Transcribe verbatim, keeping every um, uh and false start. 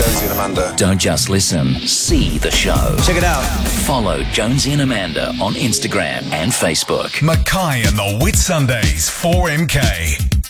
Jonesy and Amanda. Don't just listen, see the show. Check it out. Follow Jonesy and Amanda on Instagram and Facebook. Mackay and the Whitsundays, four M K.